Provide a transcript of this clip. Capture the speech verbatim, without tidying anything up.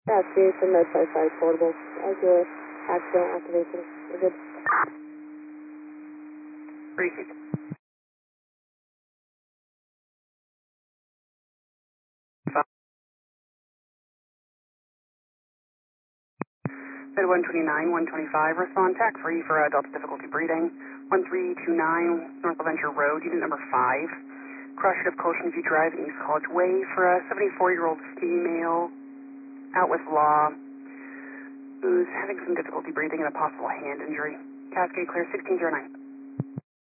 Yeah, Jason, med side side portable. As your accident activation. We're good. Briefing. Bed one twenty-nine, one twenty-five, respond tech free for uh, Delta difficulty breathing. one three two nine North Venture Road, unit number five. Cross shift Colson View Drive, East College Way for a seventy-four-year-old female out with law who's having some difficulty breathing and a possible hand injury. Cascade clear sixteen zero nine.